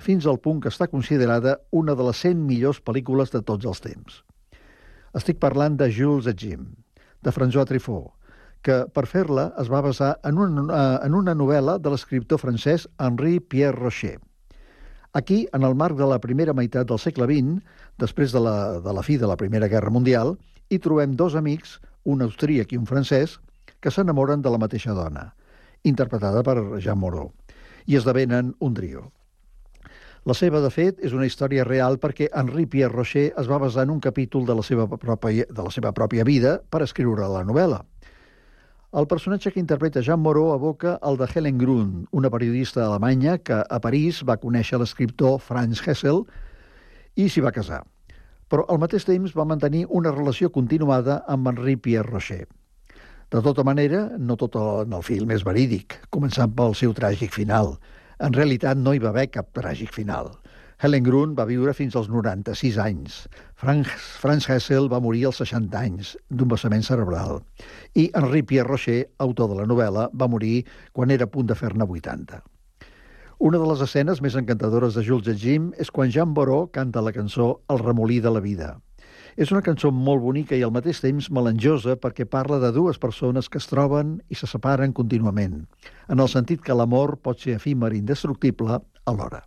fins al punt que està considerada una de les 100 millors pel·lícules de tots els temps. Estic parlant de Jules et Jim, de François Truffaut, que per fer-la es va basar en una novel·la de l'escriptor francès Henri Pierre Rocher. Aquí, en el marc de la primera meitat del segle XX, després de la fi de la Primera Guerra Mundial, hi trobem dos amics, un austríac i un francès, que s'enamoren de la mateixa dona, interpretada per Jeanne Moreau, i esdevenen un trio. La seva, de fet, és una història real perquè Henri Pierre Rocher es va basar en un capítol de la seva pròpia vida per escriure la novel·la. El personatge que interpreta Jeanne Moreau evoca el de Helen Grun, una periodista alemanya que a París va conèixer l'escriptor Franz Hessel i s'hi va casar. Però al mateix temps va mantenir una relació continuada amb Henri Pierre Rocher. De tota manera, no tot en el film és verídic, començant pel seu tràgic final. En realitat no hi va haver cap tràgic final. Helen Grun va viure fins als 96 anys. Franz Hessel va morir als 60 anys d'un vessament cerebral. I Henri Pierre Rocher, autor de la novel·la, va morir quan era a punt de fer-ne 80. Una de les escenes més encantadores de Jules et Jim és quan Jeanne Moreau canta la cançó El remolí de la vida. És una cançó molt bonica i al mateix temps melanjosa perquè parla de dues persones que es troben i se separen contínuament, en el sentit que l'amor pot ser efímer i indestructible alhora.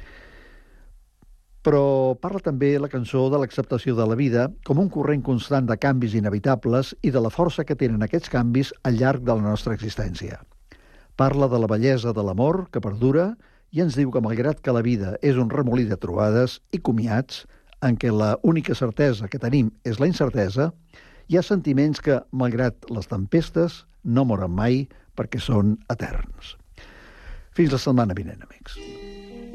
Però parla també la cançó de l'acceptació de la vida com un corrent constant de canvis inevitables i de la força que tenen aquests canvis al llarg de la nostra existència. Parla de la bellesa de l'amor que perdura i ens diu que malgrat que la vida és un remolí de trobades i comiats, en què la única certesa que tenim és la incertesa, hi ha sentiments que, malgrat les tempestes, no moren mai perquè són eterns. Fins la setmana vinent, amics.